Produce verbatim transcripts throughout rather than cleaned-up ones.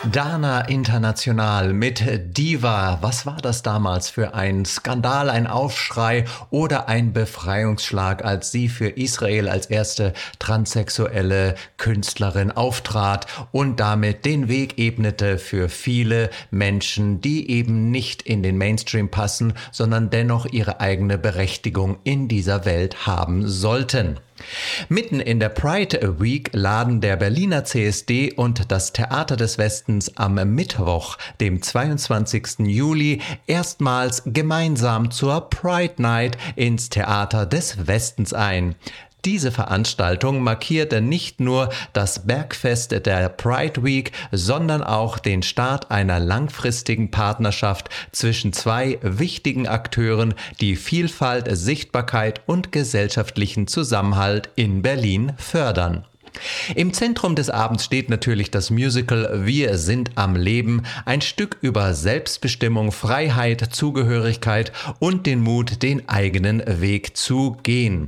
Dana International mit Diva. Was war das damals für ein Skandal, ein Aufschrei oder ein Befreiungsschlag, als sie für Israel als erste transsexuelle Künstlerin auftrat und damit den Weg ebnete für viele Menschen, die eben nicht in den Mainstream passen, sondern dennoch ihre eigene Berechtigung in dieser Welt haben sollten. Mitten in der Pride Week laden der Berliner C S D und das Theater des Westens am Mittwoch, dem zweiundzwanzigsten Juli, erstmals gemeinsam zur Pride Night ins Theater des Westens ein. Diese Veranstaltung markierte nicht nur das Bergfest der Pride Week, sondern auch den Start einer langfristigen Partnerschaft zwischen zwei wichtigen Akteuren, die Vielfalt, Sichtbarkeit und gesellschaftlichen Zusammenhalt in Berlin fördern. Im Zentrum des Abends steht natürlich das Musical Wir sind am Leben, ein Stück über Selbstbestimmung, Freiheit, Zugehörigkeit und den Mut, den eigenen Weg zu gehen.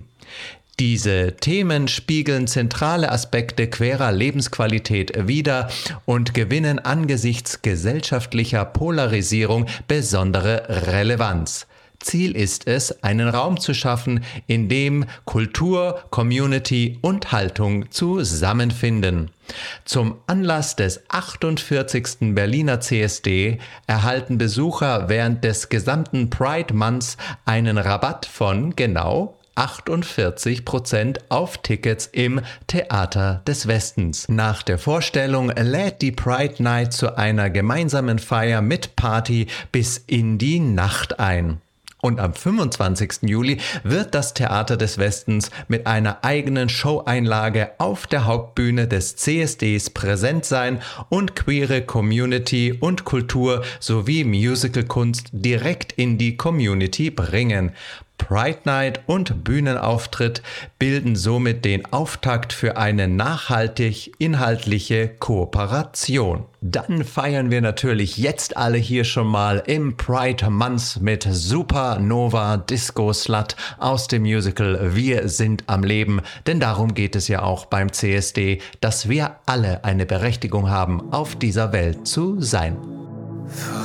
Diese Themen spiegeln zentrale Aspekte queerer Lebensqualität wider und gewinnen angesichts gesellschaftlicher Polarisierung besondere Relevanz. Ziel ist es, einen Raum zu schaffen, in dem Kultur, Community und Haltung zusammenfinden. Zum Anlass des achtundvierzigsten Berliner C S D erhalten Besucher während des gesamten Pride Months einen Rabatt von genau achtundvierzig Prozent auf Tickets im Theater des Westens. Nach der Vorstellung lädt die Pride Night zu einer gemeinsamen Feier mit Party bis in die Nacht ein. Und am fünfundzwanzigsten Juli wird das Theater des Westens mit einer eigenen Showeinlage auf der Hauptbühne des C S Ds präsent sein und queere Community und Kultur sowie Musicalkunst direkt in die Community bringen. Pride Night und Bühnenauftritt bilden somit den Auftakt für eine nachhaltig inhaltliche Kooperation. Dann feiern wir natürlich jetzt alle hier schon mal im Pride Month mit Supernova Disco Slut aus dem Musical Wir sind am Leben, denn darum geht es ja auch beim C S D, dass wir alle eine Berechtigung haben, auf dieser Welt zu sein.